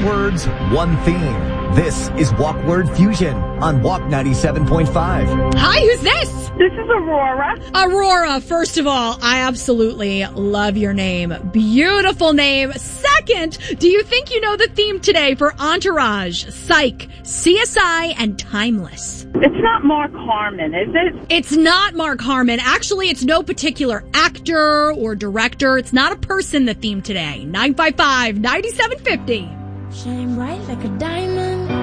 words, one theme. This is Walk Word Fusion on Walk 97.5. Hi, who's this? This is Aurora. Aurora, first of all, I absolutely love your name. Beautiful name. Second, do you think you know the theme today for Entourage, Psych, CSI, and Timeless? It's not Mark Harmon, is it? It's not Mark Harmon. Actually, it's no particular actor or director. It's not a person, the theme today. 955-9750. Shine bright like a diamond.